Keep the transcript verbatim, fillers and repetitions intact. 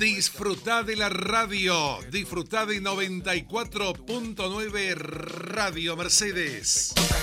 Disfrutá de la radio. Disfrutá de noventa y cuatro punto nueve Radio Mercedes.